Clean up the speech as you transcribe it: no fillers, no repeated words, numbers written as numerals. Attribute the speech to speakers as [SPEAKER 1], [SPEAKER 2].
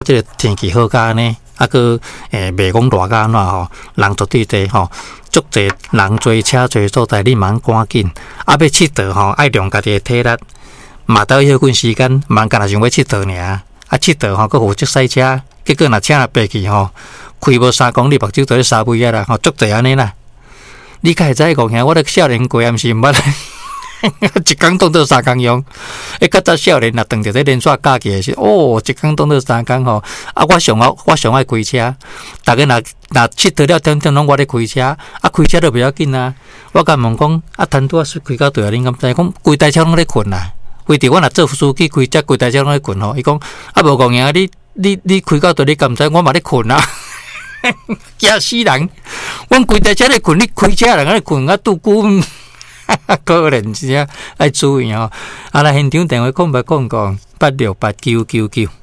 [SPEAKER 1] 即个天气好甲呢，个袂讲热甲安怎吼，人绝对多吼，足侪人多车多所在，你忙赶紧，要佚佚佗吼，爱量家己的体力，嘛倒休困时间，忙干那想要佚佗尔，佚佗吼，佫负责赛车，结果若车若爬去吼，开无3公里，目睭就咧沙尾啊啦，吼，足侪安尼啦。你敢会知讲兄，我咧少年过，毋是毋捌。一工当做3工用，较早少年若当着咧连续假期的时候，一工当做3工吼。我上爱开车，逐个若佚佗了点拢我咧开车，开车都袂要紧啊。我甲问讲，摊拄开到对啊，恁敢知？讲规台车拢咧困啊，规地我若做司机开车，规台车拢咧困吼。伊讲无讲呀，你开到对，你敢知？我嘛咧困啊。惊死人！阮规台车咧困，你开车人咧困啊，拄久。可能是啊，爱注意哦。来现场电话讲868999。